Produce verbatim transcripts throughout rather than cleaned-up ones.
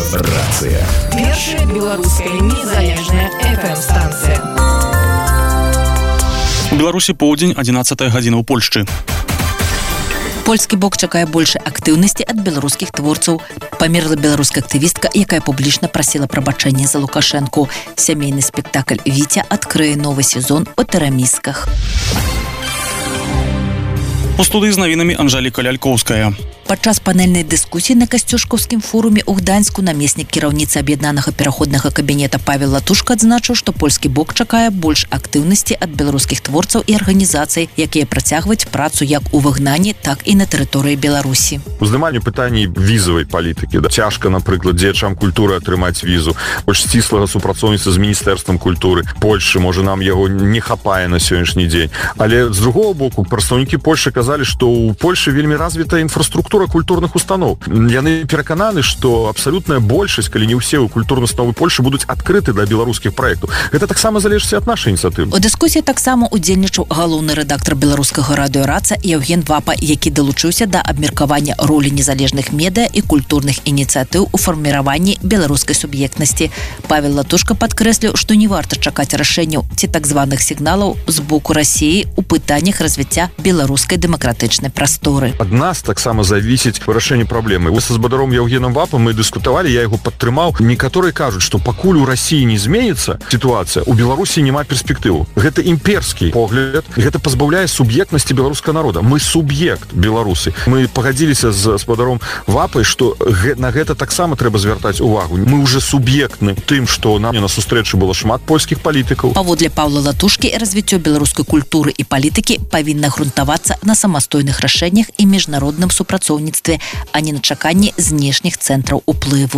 Радиорация. Першая белорусская незалежная эф эм-станция. У Беларусі поўдзень, адзінаццатая гадзіна ў Польшчы. Польскі бок чакае большай актыўнасці ад беларускіх творцаў. Памерла беларуская актывістка, якая публічна прасіла прабачэння за Лукашэнку. Сямейны спектакль «Віця» адкрые новы сезон у Тарамісках. У студыі з навінамі Анжэліка Лялькоўская. Падчас панельнай дыскусіі на Касцюшкаўскім форуме ў Гданьску намеснік кіраўніцы аб'яднанага пераходнага кабінета Павел Латушка адзначыў, што польскі бок чакае больш актыўнасці ад беларускіх творцаў і арганізацый, якія працягваюць працу як у выгнанні, так і на тэрыторыі Беларусі. Уздыманне пытанні візавай палітыкі. Да. Цяжка, напрыклад, дзеячам культуры атрымаць візу. Больш сціслага супрацоўніцтва з міністэрствам культуры Польшчы, можа, нам яго не хапае на сённяшні дзень. Але з другого боку, прадстаўнікі Польшчы казалі, што ў Польшы вельмі развітая інфраструктура культурных устаноў. Яны перакананы, што абсалютная большасць, калі не ўсе ў культурнай установы Польшы будуць адкрыты для беларускіх праектаў. Гэта таксама залежыць ад нашай ініцыятывы. У дыскусіі таксама удзельнічаў галоўны рэдактар беларускага радыёраца Яўген Вапа, які далучыўся да абмеркавання ролі незалежных медыа і культурных ініцыятыў у фарміраванні беларускай суб'ектнасці. Павел Латушка падкрэсліў, што не варта чакаць рашэнняў ці так званых сігналаў з боку Расіі ў пытаннях развіцця беларускай дэмакратычнай прасторы. Ад нас таксама завісіць вырашэнне праблемы. Вы са збадаром Яўгенам Вапам мы дыскутавалі, я яго падтрымаў. Некаторыя кажуць, што пакуль у Расіі не зменіцца сітуацыя, у Беларусі няма перспектыву. Гэта імперскі погляд, гэта пазбаўляе суб'ектнасці беларускага народа. Мы суб'ект беларусы. Мы пагадзіліся з спадаром Вапай, што на гэта таксама трэба звяртаць увагу. Мы уже суб'ектны тым, што нам на сустрэчы было шмат польскіх палітыкаў. Паводле Паўла Латушкі, развіццё беларускай культуры і палітыкі павінна грунтавацца на самастойных рашэннях і міжнародным супрацоўніцтве, а не на чаканні знешніх цэнтраў уплыву.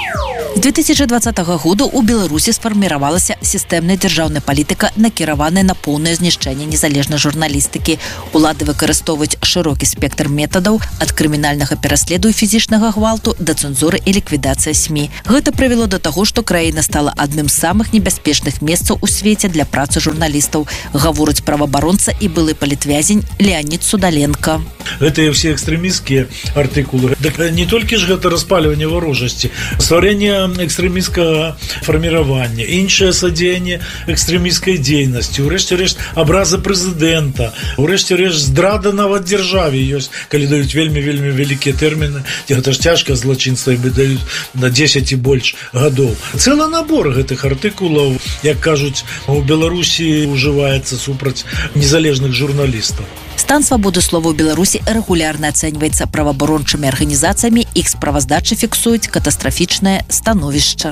З две тысячи двадцатага года у Беларусі сфарміравалася сістэмная дзяржаўная палітыка, накіраваная на поўнае знішчэнне незалежнай журналістыкі. Улады выкарыстоўваюць шырокі спектр метадаў ад крымінальнага пераследу і фізічнага гвалту да цэнзуры і ліквідацыі СМІ. Гэта прывяло да таго, што краіна стала адным з самых небяспечных месцаў у свеце для працы журналістаў, гаворыць праваабаронца і былы палітвязень Леонид Судаленко. Гэтыя ўсе экстрэмісцкія артыкулы. Так не толькі ж гэта распальванне варожасці, стварэнне экстрэмісцкага фарміравання, іншае садзеянне экстрэмісцкай дзейнасці, урэшце рэшт абраза прэзідэнта, урэшце рэшт здрада нават дзяржаве ёсць, калі даюць вельмі-вельмі вялікія тэрміны, гэта ж цяжка злачынства, і даюць на дзесяць і больш гадоў. Цэлы набор гэтых артыкулаў, як кажуць, у Беларусі ўжываецца супраць незалежных журналістаў. Стан свабоды слова ў Беларусі рэгулярна ацэньваецца праваабарончымі арганізацыямі, іх справаздачы фіксуюць катастрафічнае становішча.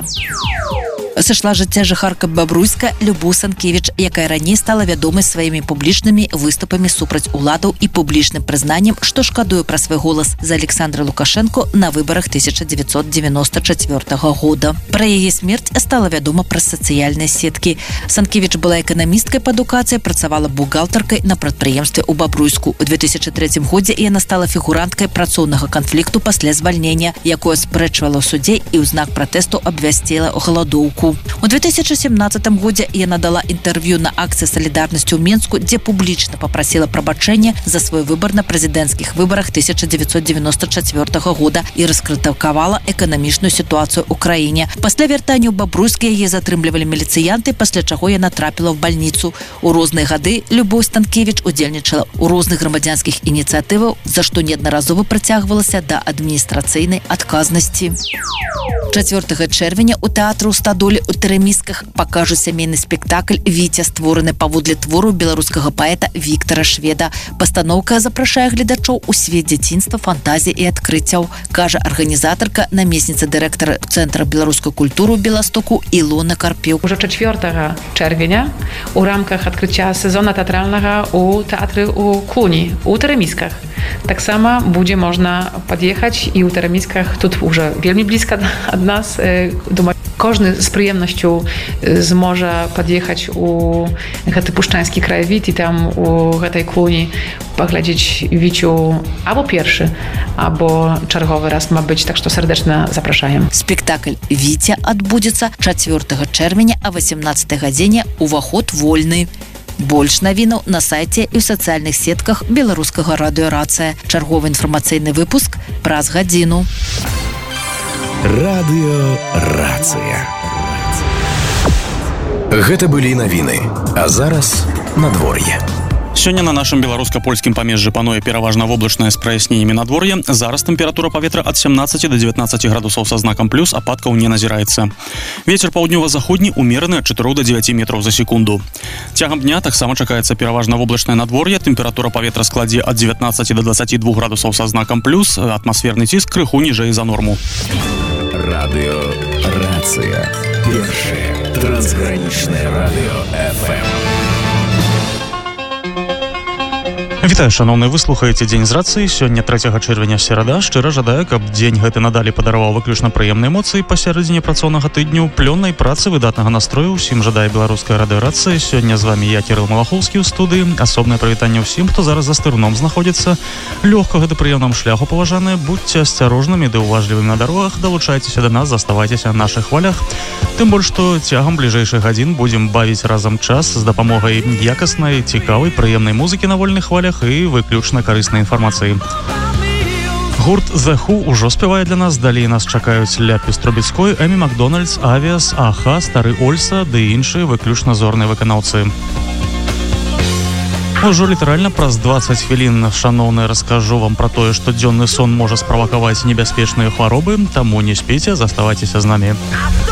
Сышла жыцця жыхарка Бабруйска Любоў Санкевіч, якая раней стала вядомай сваімі публічнымі выступамі супраць уладаў і публічным прызнаннем, што шкадуе пра свой голас за Александра Лукашэнко на выбарах тысяча дзевяцьсот дзевяноста чацвёртага года. Пра яе смерць стала вядома праз сацыяльныя сеткі. Санкевіч была эканамісткай па адукацыі, працавала бухгалтаркай на прадпрыемстве ў Бабруйску. У две тысячи трэцім годзе яна стала фігуранткай працоўнага канфлікту пасля звальнення, якое спрэчвала ў судзе і ў знак пратэсту абвясціла галадоўку. У две тысячи семнадцатым годзе яна дала інтэрв'ю на акцыі салідарнасці ў Менску, дзе публічна папрасіла прабачэння за свой выбар на прэзідэнцкіх выбарах тысяча дзевяцьсот дзевяноста чацвёртага года і раскрытыкавала эканамічную сітуацыю ў краіне. Пасля вяртання ў Бабруйск яе затрымлівалі міліцыянты, пасля чаго яна трапіла ў бальніцу. У розныя гады Любоў Станкевіч удзельнічала ў розных грамадзянскіх ініцыятываў, за што неаднаразова прыцягвалася да адміністрацыйнай адказнасці. чацвёртага чэрвеня у тэатры ў Стадоле у Тарамісках пакажуць сямейны спектакль «Віця», створаны паводле твору беларускага паэта Віктара Шведа. Пастаноўка запрашае гледачоў у свет дзяцінства, фантазіі і адкрыццяў, кажа арганізатарка, намесніца дырэктара Цэнтра беларускай культуры ў Беластоку Ілона Карпеў. Ужо чацвёртага чэрвеня у рамках адкрыцця сезона тэатральнага у тэатры ў Клуні у Тарамісках таксама будзе можна пад'ехаць і ў Тарамісках, тут уже вельмі блізка ад нас. Думаю, кожны з прыемнасцю зможа пад'ехаць у гэты пушчанскі краявід і там у гэтай Клуні паглядзець Віцю або першы, або чарговы раз, мабыць, так што сардэчна запрашаем. Спектакль «Віця» адбудзецца чацвёртага чэрвеня а васемнаццатай гадзіне, уваход вольны. Больш навінаў на сайце і ў сацыяльных сетках беларускага радыёрацыя. Чарговы інфармацыйны выпуск праз гадзіну. Радыёрацыя. Гэта былі навіны, а зараз надвор'е. Сёння на нашым беларуска-польскім памежжы пануе пераважна воблачнае з праясненнямі надвор'е. Зараз тэмпература паветра ад сямнаццаці да дзевятнаццаці градусаў са знакам плюс, ападкаў не назіраецца. Вецер паўднёва-заходні умераны ад чатырох да дзевяці метраў за секунду. Цягам дня таксама чакаецца пераважна воблачнае надвор'е. Тэмпература паветра складзе ад дзевятнаццаці да дваццаці двух градусаў са знакам плюс, атмасферны ціск крыху ніжэй за норму. Радыёрацыя. Першае трансгранічнае радыё эф эм. Вітаю, шановныя, вы слухаеце дзень з рацыі. Сёння трэцяга чэрвеня серада. Шчыра жадаю, каб дзень гэты надалі падараваў выключна прыемныя эмоцыі пасярэдзіне працоўнага тыдню, плённай працы, выдатнага настрою. Усім жадае беларуская радыёрацыя. Сёння з вамі я, Кірыл Малахоўскі, ў студыі. Асобнае прывітанне ўсім, хто зараз за стырном знаходзіцца. Лёгкага ды прыемнаму шляху, паважаныя. Будьце асцярожнымі ды ўважлівымі на дарогах. Далучайцеся да нас, заставайцеся на нашых хвалях. Тым больш, што цягам бліжэйшых гадзін будзем бавіць разам час з дапамогай якаснай, цікавай, прыемнай музыкі на вольных хвалях і выключна карыснай інфармацыі. Гурт The Who ўжо спявае для нас. Далей нас чакаюць Ляпіс Трубецкой, Эмі Макдональдс, Авіас, Аха, Стары Ольса ды іншыя выключна зорныя выканаўцы. Ужо літаральна праз дваццаць хвілін, шаноўныя, раскажу вам пра тое, што дзённы сон можа справакаваць небяспечныя хваробы, таму не спіце, заставайцеся з намі.